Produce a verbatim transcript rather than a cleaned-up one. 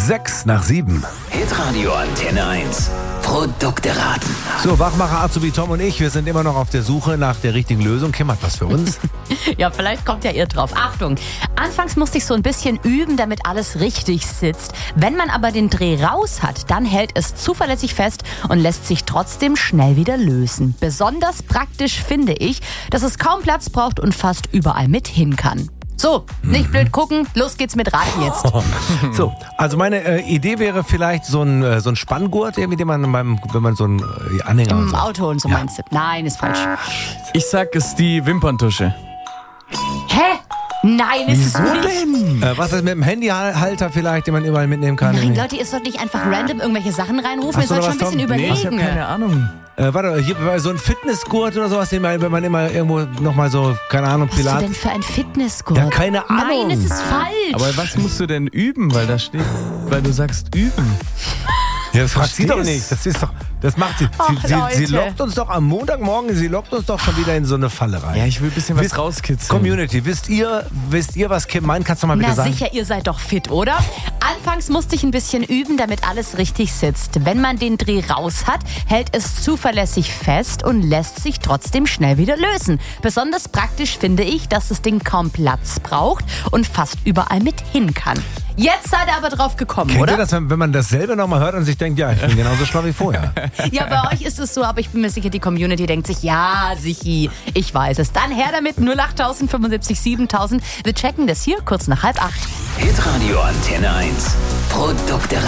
Sechs nach sieben. Hitradio Antenne eins. Produkte raten. So, Wachmacher Azubi Tom und ich, wir sind immer noch auf der Suche nach der richtigen Lösung. Kim hat was für uns. Ja, vielleicht kommt ja ihr drauf. Achtung, anfangs musste ich so ein bisschen üben, damit alles richtig sitzt. Wenn man aber den Dreh raus hat, dann hält es zuverlässig fest und lässt sich trotzdem schnell wieder lösen. Besonders praktisch finde ich, dass es kaum Platz braucht und fast überall mit hin kann. So, nicht blöd gucken, los geht's mit Raten jetzt. So, also meine äh, Idee wäre vielleicht so ein, äh, so ein Spanngurt, mit dem man beim, wenn man so einen äh, Anhänger und Im so. Auto und so Ja. meinst du? Nein, ist falsch. Ich sag, es ist die Wimperntusche. Hä? Nein, ist es Wieso nicht. denn? Äh, was ist mit dem Handyhalter vielleicht, den man überall mitnehmen kann? Nein, Leute, ihr sollt nicht einfach random irgendwelche Sachen reinrufen, ihr Hast du sollt noch schon ein was, bisschen Tom? Nee, ich habe überlegen. keine Ahnung. Äh, warte, hier war so ein Fitnessgurt oder sowas, den man, wenn man immer irgendwo nochmal so, keine Ahnung, Was ist Pilates. denn für ein Fitnessgurt? Ja, keine Ahnung. Nein, es ist falsch. Aber was musst du denn üben? Weil da steht, weil du sagst üben. Ja, das fragt sie doch Verstehst? nicht. Das ist doch, das macht sie. Ach, Sie, sie, sie Leute. lockt uns doch am Montagmorgen, sie lockt uns doch schon wieder in so eine Falle rein. Ja, ich will ein bisschen was Wisst- rauskitzeln. Community, wisst ihr, wisst ihr, was Kim meint? Kannst du mal bitte Na sagen? sicher, ihr seid doch fit, oder? Anfangs musste ich ein bisschen üben, damit alles richtig sitzt. Wenn man den Dreh raus hat, hält es zuverlässig fest und lässt sich trotzdem schnell wieder lösen. Besonders praktisch finde ich, dass das Ding kaum Platz braucht und fast überall mit hin kann. Jetzt seid ihr aber drauf gekommen, Kennt ihr oder? das, wenn, wenn man dasselbe nochmal hört und sich denkt, ja, ich bin genauso schlau wie vorher? Ja, bei euch ist es so, aber ich bin mir sicher, die Community denkt sich, ja, sichi, ich weiß es. Dann her damit, null acht fünfundsiebzig siebentausend. Wir checken das hier kurz nach halb acht. Hitradio Antenne eins. Produkte